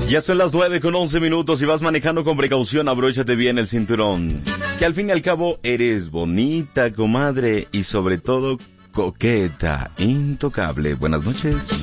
Ya son las 9:11. Si vas manejando con precaución, abróchate bien el cinturón. Que al fin y al cabo eres bonita, comadre, y sobre todo coqueta, intocable. Buenas noches.